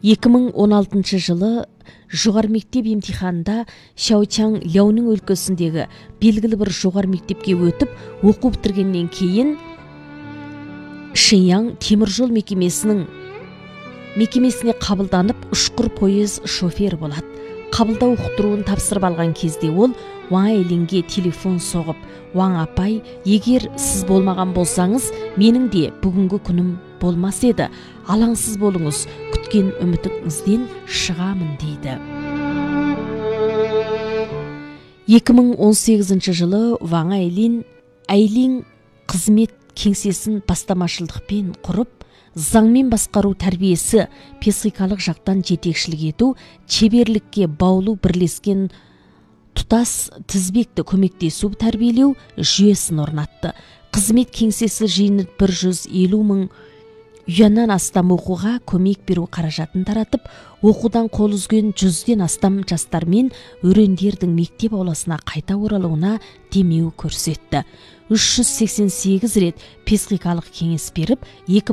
2016 жылы жоғары мектеп емтиханында Шаочаң Ляоның өлкесіндегі белгілі бір жоғары мектепке өтіп, оқу бітіргеннен кейін Шиняң теміржол мекемесіне қабылданып, ұшқыр пойыз шофер болады. Қабылдау ұқтыруын тапсырып алған кезде ол Ван Айлинге телефон соғып, «Ван апай, егер сіз болмаған болсаңыз, менің де бүгінгі күнім болмас еді. Алаңсыз болыңыз, күткен үмітіңізден шығамын» дейді. 2018 жылы Ван Айлин қызмет кеңсесін бастамашылдықпен құрып, заңмен басқару тәрбиесі, психикалық жақтан жетекшілік ету, шеберлікке баулу бірлескен тұтас тізбекті көмектесу тәрбиелеу жүйесін орнатты. Қызмет кеңсесі жиынып 150 мың юаннан астам оқуға көмек беру қаражатын таратып, оқудан қол үзген 100-ден астам жастар мен өрендердің мектеп ауласына қайта оралуына демеу көрсетті. 388 рет психикалық кеңес беріп,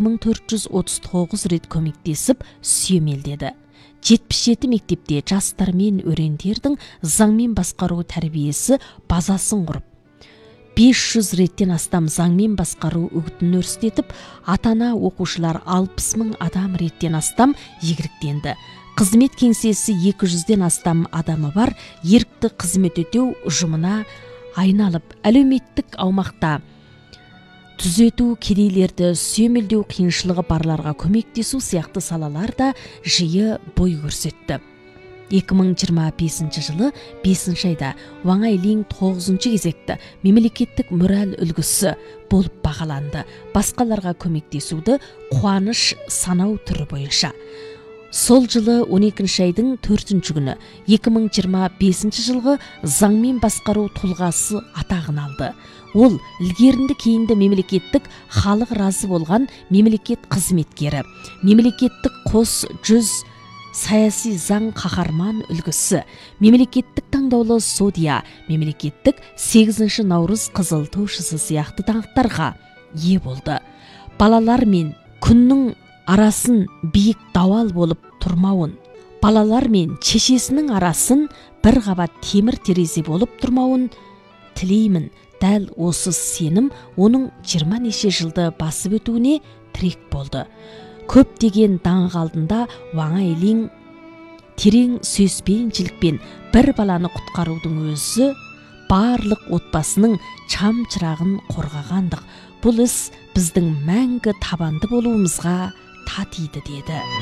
2439 рет көмектесіп сүйемелдеді. 77 мектепте жастар мен өрендердің заңмен басқару тәрбиесі базасын құрып, 500 реттен астам заңмен басқару үгітін өрістетіп, ата-ана оқушылар 60 мың адам реттен астам егіліктенді. Қызмет кеңсесі 200-ден астам адамы бар ерікті қызмет ету ұжымына айналып, әлеуметтік аумақта түзету, кедейлерді сүйемелдеу, қиыншылығы барларға көмектесу сияқты салаларда жиі бой көрсетті. 2025 жылы 5 айда Ван Айлин 9 кезекті мемлекеттік мораль үлгісі болып бағаланды. Басқаларға көмектесуді қуаныш санау түрі бойынша. Сол жылы 12 айдың 4 күні 2025 жылғы заңмен басқару тұлғасы атағын алды. Ол ілгерінді кейінді мемлекеттік халық разы болған мемлекет қызметкері, мемлекеттік қос 100 саяси заң қаһарман үлгісі, мемлекеттік таңдаулы судья, мемлекеттік 8 наурыз қызыл туышысы сияқты даңқтарға ие болды. Балалар мен күннің арасын биік дауал болып тұрмауын, балалар мен шешесінің арасын бір қабат темір терезе болып тұрмауын тілеймін. Дәл осы сенім оның 20 неше жылды басып өтуіне тірек болды. Көптеген даңқ алдында Ван Айлин терең сөзбеншілікпен бір баланы құтқарудың өзі барлық отбасының шам-шырағын қорғағандық. Бұл іс біздің мәңгі табанды болуымызға татиды деді.